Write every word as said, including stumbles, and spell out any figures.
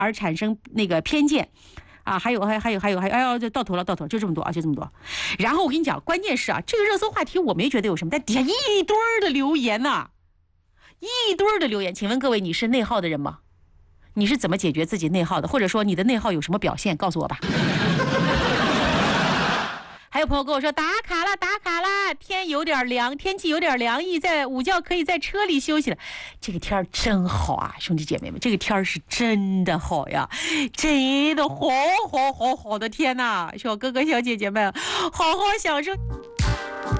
而产生那个偏见。啊，还有还还有还有还有，哎呦，就到头了，到头了，就这么多啊，就这么多。然后我跟你讲，关键是啊，这个热搜话题我没觉得有什么，但底下一堆儿的留言呐、啊，一堆儿的留言。请问各位，你是内耗的人吗？你是怎么解决自己内耗的？或者说你的内耗有什么表现？告诉我吧。还有朋友跟我说打卡了，打卡了，天有点凉，天气有点凉意，在午觉可以在车里休息了。这个天真好啊，兄弟姐妹们，这个天是真的好呀，真的好好好好的天呐，小哥哥小姐姐们，好好享受。